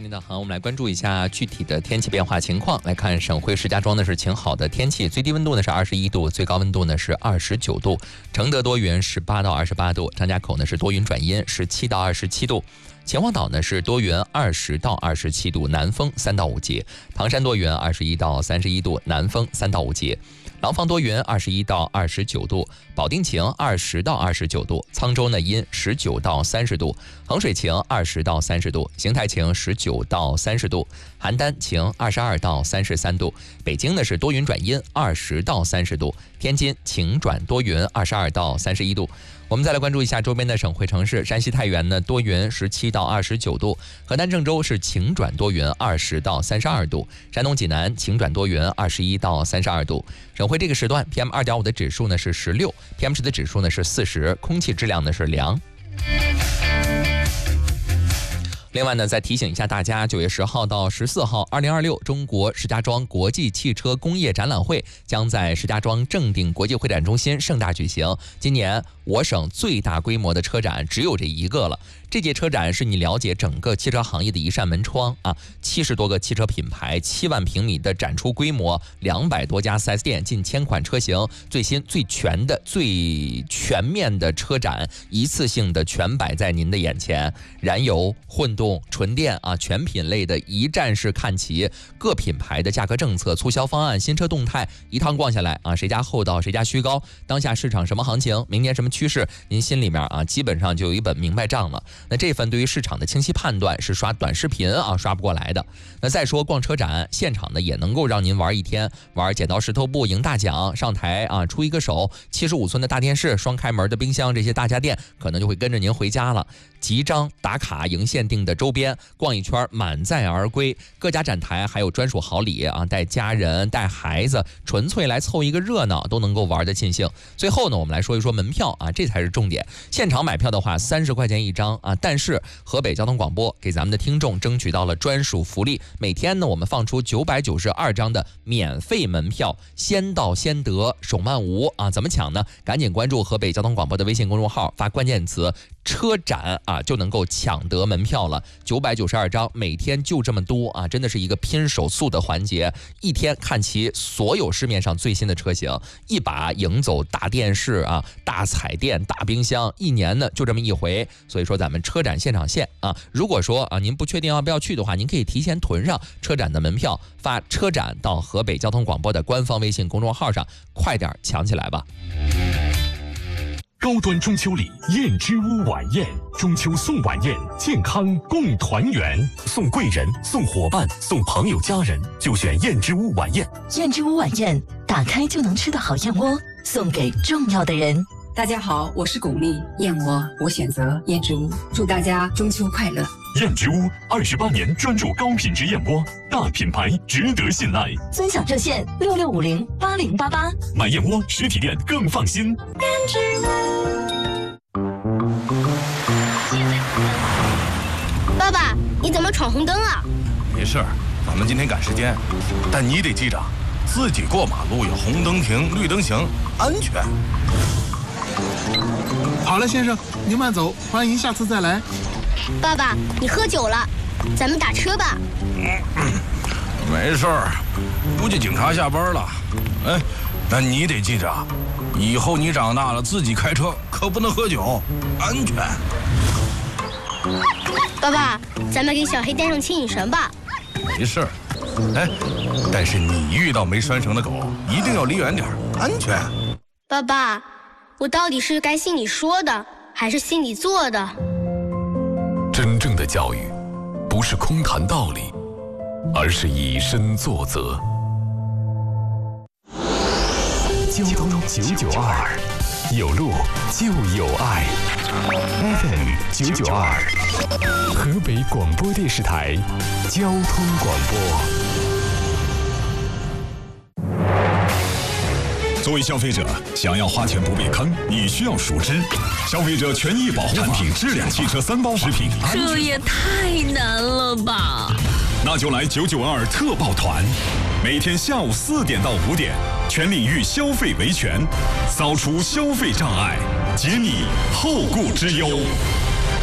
您的航，我们来关注一下具体的天气变化情况。来看省会石家庄呢是晴好的天气，最低温度呢是21度，最高温度呢是29度。承德多云18到28度，张家口呢是多云转阴17到27度。秦皇岛呢是多云20到27度，南风3到5节。唐山多云21到31度，南风3到5节。廊坊多云21到29度，保定晴20到29度，沧州呢阴19到30度，衡水晴20到30度，邢台晴19到30度，邯郸晴22到33度，北京呢是多云转阴20到30度，天津晴转多云22到31度。我们再来关注一下周边的省会城市，山西太原呢多云17到29度，河南郑州是晴转多云20到32度，山东济南晴转多云21到32度。省会这个时段 PM2.5 的指数呢是16， PM10 的指数呢是40，空气质量呢是良。另外呢，再提醒一下大家，9月10号到14号，2026中国石家庄国际汽车工业展览会将在石家庄正定国际会展中心盛大举行。今年我省最大规模的车展只有这一个了。这届车展是你了解整个汽车行业的一扇门窗啊！70多个汽车品牌，7万平米的展出规模，200多家 4S 店，近1000款车型，最新最全的、最全面的车展，一次性的全摆在您的眼前。燃油、混动、纯电啊，全品类的一站式看齐，各品牌的价格政策、促销方案、新车动态，一趟逛下来啊，谁家厚道谁家虚高，当下市场什么行情，明年什么趋势，您心里面啊基本上就有一本明白账了。那这份对于市场的清晰判断是刷短视频啊刷不过来的。那再说逛车展，现场呢也能够让您玩一天，玩剪刀石头布赢大奖，上台啊出一个手，75寸的大电视、双开门的冰箱，这些大家电可能就会跟着您回家了。集章打卡赢限定的周边，逛一圈满载而归。各家展台还有专属好礼啊，带家人带孩子，纯粹来凑一个热闹，都能够玩得尽兴。最后呢，我们来说一说门票啊，这才是重点。现场买票的话30块钱一张啊，但是河北交通广播给咱们的听众争取到了专属福利，每天呢我们放出992张的免费门票，先到先得，手慢无啊！怎么抢呢？赶紧关注河北交通广播的微信公众号，发关键词车展啊，就能够抢得门票了。992张，每天就这么多啊，真的是一个拼手速的环节，一天看齐所有市面上最新的车型，一把赢走大电视啊、大彩电、大冰箱，一年呢就这么一回。所以说咱们车展现场线啊，如果说啊您不确定要不要去的话，您可以提前囤上车展的门票，发车展到河北交通广播的官方微信公众号上，快点抢起来吧。 高端中秋礼，燕之屋晚宴，中秋送晚宴，健康共团圆，送贵人、送伙伴、送朋友家人，就选燕之屋晚宴。 燕之屋晚宴，打开就能吃的好燕窝，送给重要的人。 大家好，我是巩俐，燕窝我选择燕之屋，祝大家中秋快乐。 燕之屋28年专注高品质燕窝，大品牌值得信赖。 尊享热线66508088， 买燕窝实体店更放心。 燕之屋。 爸爸，你怎么闯红灯啊？ 没事儿，咱们今天赶时间，但你得记着，自己过马路有红灯停，绿灯行，安全。 好了，先生，您慢走，欢迎下次再来。 爸爸，你喝酒了，咱们打车吧。 没事儿，估计警察下班了。哎，那你得记着，以后你长大了自己开车可不能喝酒，安全。 爸爸，咱们给小黑带上牵引绳吧。 没事儿，哎，但是你遇到没拴绳的狗，一定要离远点，安全。 爸爸，我到底是该信你说的，还是信你做的？ 真正的教育，不是空谈道理，而是以身作则。交通992，有路就有爱。FM 992，河北广播电视台交通广播。 作为消费者，想要花钱不被坑，你需要熟知消费者权益保护产品质量汽车3包食品安全。 这也太难了吧！ 那就来992特报团，每天下午4点到5点，全领域消费维权，扫除消费障碍，解你后顾之忧。